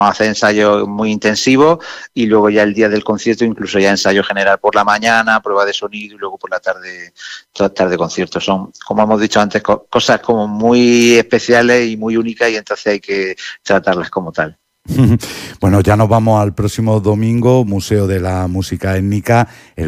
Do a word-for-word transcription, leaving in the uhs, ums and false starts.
hacer ensayos muy intensivos y luego ya el día del concierto incluso ya ensayo general por la mañana, prueba de sonido y luego por la tarde, toda tarde conciertos. Son, como hemos dicho antes, co- cosas como muy especiales y muy únicas y entonces hay que tratarlas como tal. Bueno, ya nos vamos al próximo domingo, Museo de la Música Étnica. El